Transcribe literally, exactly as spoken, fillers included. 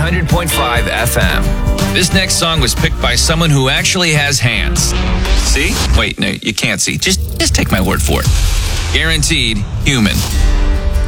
hundred point five F M. This next song was picked by someone who actually has hands. See? Wait, no, you can't see. Just, just take my word for it. Guaranteed human.